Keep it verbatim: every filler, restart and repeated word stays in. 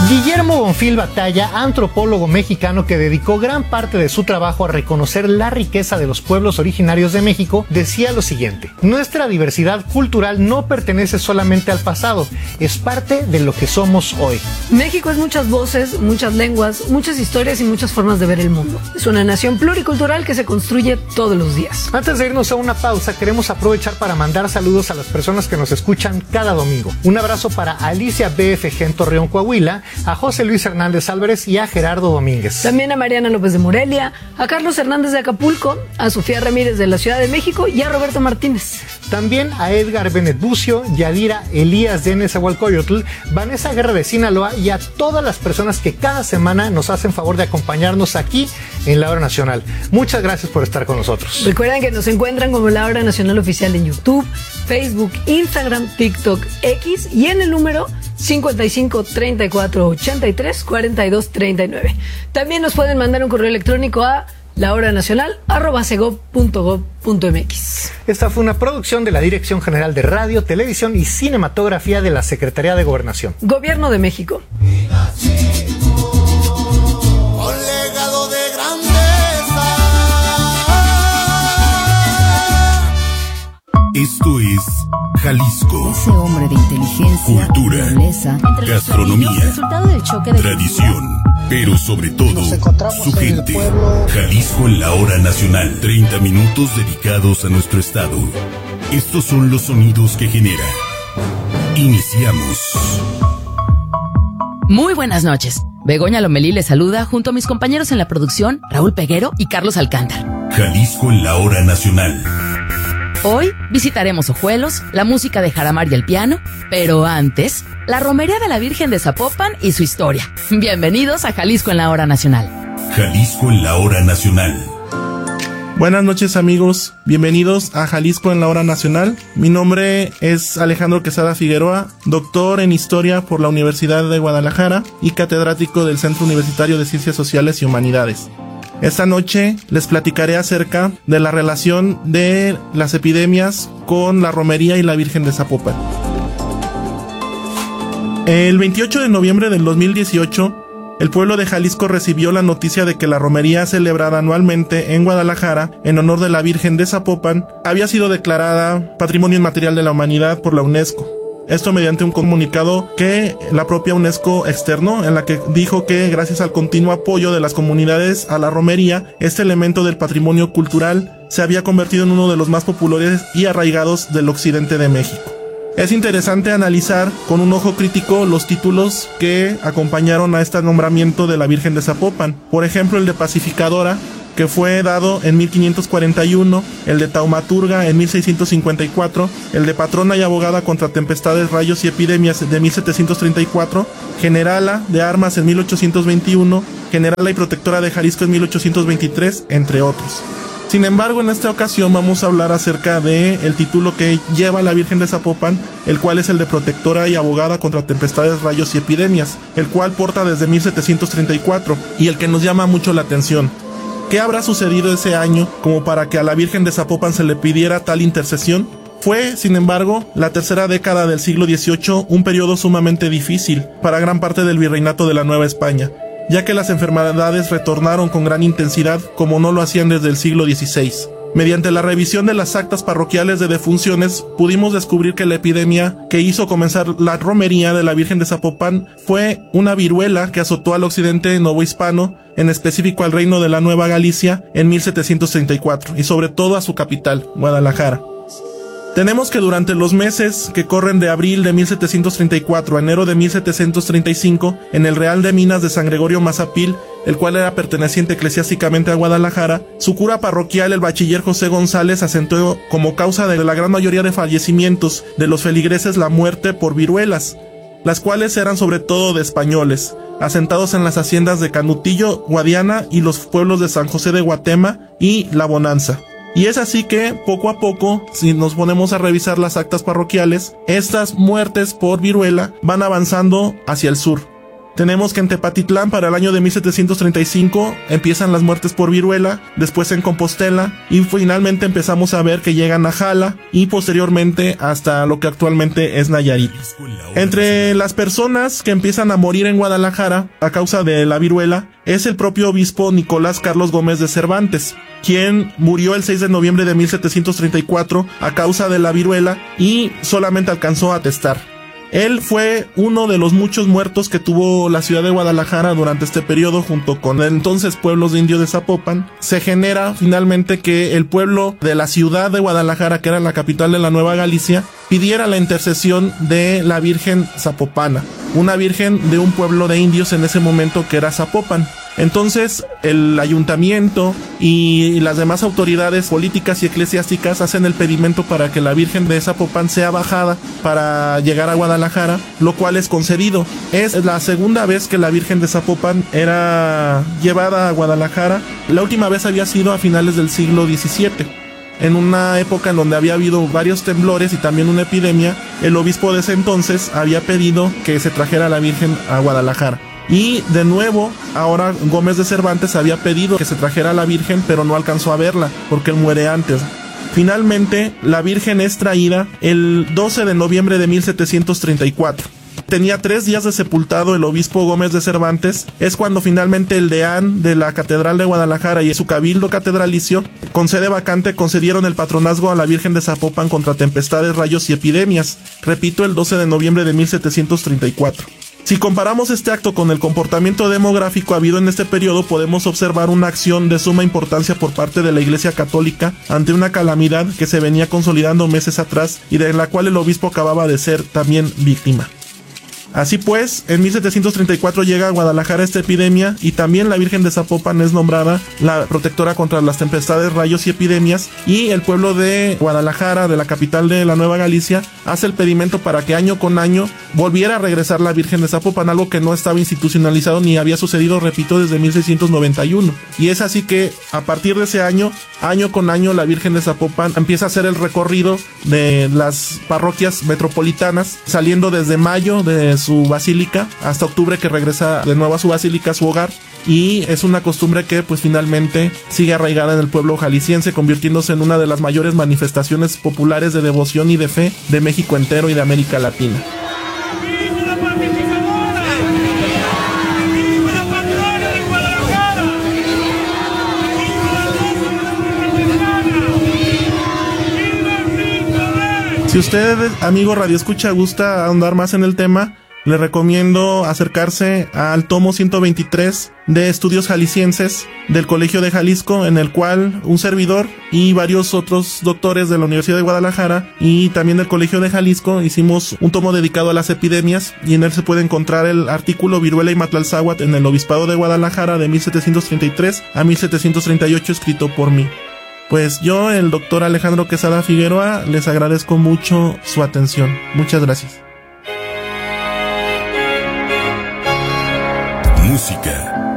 Guillermo Bonfil Batalla, antropólogo mexicano que dedicó gran parte de su trabajo a reconocer la riqueza de los pueblos originarios de México, decía lo siguiente: nuestra diversidad cultural no pertenece solamente al pasado, es parte de lo que somos hoy. México es muchas voces, muchas lenguas, muchas historias y muchas formas de ver el mundo. Es una nación pluricultural que se construye todos los días. Antes de irnos a una pausa, queremos aprovechar para mandar saludos a las personas que nos escuchan cada domingo. Un abrazo para Alicia B F G en Torreón, Coahuila, a José Luis Hernández Álvarez y a Gerardo Domínguez. También a Mariana López de Morelia, a Carlos Hernández de Acapulco, a Sofía Ramírez de la Ciudad de México y a Roberto Martínez. También a Edgar Benet Bucio, Yadira Elías de Nezahualcóyotl, Vanessa Guerra de Sinaloa y a todas las personas que cada semana nos hacen favor de acompañarnos aquí en La Hora Nacional. Muchas gracias por estar con nosotros. Recuerden que nos encuentran como La Hora Nacional Oficial en YouTube, Facebook, Instagram, TikTok, X y en el número cincuenta y cinco, treinta y cuatro, ochenta y tres, cuarenta y dos, treinta y nueve. También nos pueden mandar un correo electrónico a lahoranacional arroba segov punto gov punto mx. Esta fue una producción de la Dirección General de Radio, Televisión y Cinematografía de la Secretaría de Gobernación. Gobierno de México. Esto es Jalisco. Ese hombre de inteligencia, cultura, nobleza, gastronomía, tradición, pero sobre todo su gente. Jalisco en la Hora Nacional. treinta minutos dedicados a nuestro estado. Estos son los sonidos que genera. Iniciamos. Muy buenas noches. Begoña Lomelí les saluda junto a mis compañeros en la producción, Raúl Peguero y Carlos Alcántar. Jalisco en la Hora Nacional. Hoy visitaremos Ojuelos, la música de Jaramar y el piano, pero antes, la romería de la Virgen de Zapopan y su historia. Bienvenidos a Jalisco en la Hora Nacional. Jalisco en la Hora Nacional. Buenas noches amigos, bienvenidos a Jalisco en la Hora Nacional. Mi nombre es Alejandro Quesada Figueroa, doctor en Historia por la Universidad de Guadalajara y catedrático del Centro Universitario de Ciencias Sociales y Humanidades. Esta noche les platicaré acerca de la relación de las epidemias con la romería y la Virgen de Zapopan. El veintiocho de noviembre del dos mil dieciocho, el pueblo de Jalisco recibió la noticia de que la romería celebrada anualmente en Guadalajara en honor de la Virgen de Zapopan había sido declarada Patrimonio Inmaterial de la Humanidad por la UNESCO. Esto mediante un comunicado que la propia UNESCO externó, en la que dijo que gracias al continuo apoyo de las comunidades a la romería, este elemento del patrimonio cultural se había convertido en uno de los más populares y arraigados del occidente de México. Es interesante analizar con un ojo crítico los títulos que acompañaron a este nombramiento de la Virgen de Zapopan. Por ejemplo, el de Pacificadora, que fue dado en mil quinientos cuarenta y uno, el de Taumaturga en mil seiscientos cincuenta y cuatro, el de Patrona y Abogada contra Tempestades, Rayos y Epidemias de mil setecientos treinta y cuatro, Generala de Armas en mil ochocientos veintiuno, Generala y Protectora de Jalisco en mil ochocientos veintitrés, entre otros. Sin embargo, en esta ocasión vamos a hablar acerca de el título que lleva la Virgen de Zapopan, el cual es el de Protectora y Abogada contra Tempestades, Rayos y Epidemias, el cual porta desde mil setecientos treinta y cuatro y el que nos llama mucho la atención. ¿Qué habrá sucedido ese año como para que a la Virgen de Zapopan se le pidiera tal intercesión? Fue, sin embargo, la tercera década del siglo dieciocho un periodo sumamente difícil para gran parte del virreinato de la Nueva España, ya que las enfermedades retornaron con gran intensidad como no lo hacían desde el siglo dieciséis. Mediante la revisión de las actas parroquiales de defunciones, pudimos descubrir que la epidemia que hizo comenzar la romería de la Virgen de Zapopan fue una viruela que azotó al occidente novohispano, en específico al reino de la Nueva Galicia, en mil setecientos treinta y cuatro, y sobre todo a su capital, Guadalajara. Tenemos que durante los meses que corren de abril de mil setecientos treinta y cuatro a enero de mil setecientos treinta y cinco, en el Real de Minas de San Gregorio Mazapil, el cual era perteneciente eclesiásticamente a Guadalajara, su cura parroquial, el bachiller José González, asentó como causa de la gran mayoría de fallecimientos de los feligreses la muerte por viruelas, las cuales eran sobre todo de españoles, asentados en las haciendas de Canutillo, Guadiana y los pueblos de San José de Guatema y La Bonanza. Y es así que, poco a poco, si nos ponemos a revisar las actas parroquiales, estas muertes por viruela van avanzando hacia el sur. Tenemos que en Tepatitlán para el año de mil setecientos treinta y cinco empiezan las muertes por viruela, después en Compostela y finalmente empezamos a ver que llegan a Jala y posteriormente hasta lo que actualmente es Nayarit. Entre las personas que empiezan a morir en Guadalajara a causa de la viruela es el propio obispo Nicolás Carlos Gómez de Cervantes, quien murió el seis de noviembre de mil setecientos treinta y cuatro a causa de la viruela y solamente alcanzó a atestar. Él fue uno de los muchos muertos que tuvo la ciudad de Guadalajara durante este periodo junto con el entonces pueblos de indios de Zapopan. Se genera finalmente que el pueblo de la ciudad de Guadalajara, que era la capital de la Nueva Galicia, pidiera la intercesión de la Virgen Zapopana, una virgen de un pueblo de indios en ese momento que era Zapopan. Entonces el ayuntamiento y las demás autoridades políticas y eclesiásticas hacen el pedimento para que la Virgen de Zapopan sea bajada para llegar a Guadalajara, lo cual es concedido. Es la segunda vez que la Virgen de Zapopan era llevada a Guadalajara. La última vez había sido a finales del siglo diecisiete. En una época en donde había habido varios temblores y también una epidemia, el obispo de ese entonces había pedido que se trajera a la Virgen a Guadalajara. Y de nuevo, ahora Gómez de Cervantes había pedido que se trajera a la Virgen, pero no alcanzó a verla, porque él muere antes. Finalmente, la Virgen es traída el doce de noviembre de mil setecientos treinta y cuatro. Tenía tres días de sepultado el obispo Gómez de Cervantes. Es cuando finalmente el deán de la Catedral de Guadalajara y su cabildo catedralicio, con sede vacante, concedieron el patronazgo a la Virgen de Zapopan contra tempestades, rayos y epidemias. Repito, el doce de noviembre de mil setecientos treinta y cuatro. Si comparamos este acto con el comportamiento demográfico habido en este periodo, podemos observar una acción de suma importancia por parte de la Iglesia Católica ante una calamidad que se venía consolidando meses atrás y de la cual el obispo acababa de ser también víctima. Así pues, en mil setecientos treinta y cuatro llega a Guadalajara esta epidemia y también la Virgen de Zapopan es nombrada la protectora contra las tempestades, rayos y epidemias, y el pueblo de Guadalajara, de la capital de la Nueva Galicia, hace el pedimento para que año con año volviera a regresar la Virgen de Zapopan, algo que no estaba institucionalizado ni había sucedido, repito, desde mil seiscientos noventa y uno. Y es así que a partir de ese año, año con año, la Virgen de Zapopan empieza a hacer el recorrido de las parroquias metropolitanas, saliendo desde mayo de su basílica hasta octubre, que regresa de nuevo a su basílica, a su hogar, y es una costumbre que pues finalmente sigue arraigada en el pueblo jalisciense, convirtiéndose en una de las mayores manifestaciones populares de devoción y de fe de México entero y de América Latina. Si usted, amigo Radio Escucha, gusta ahondar más en el tema, le recomiendo acercarse al tomo ciento veintitrés de Estudios Jaliscienses del Colegio de Jalisco, en el cual un servidor y varios otros doctores de la Universidad de Guadalajara y también del Colegio de Jalisco hicimos un tomo dedicado a las epidemias, y en él se puede encontrar el artículo Viruela y Matlalzáhuatl en el Obispado de Guadalajara de mil setecientos treinta y tres a mil setecientos treinta y ocho, escrito por mí. Pues yo, el doctor Alejandro Quesada Figueroa, les agradezco mucho su atención. Muchas gracias. Música,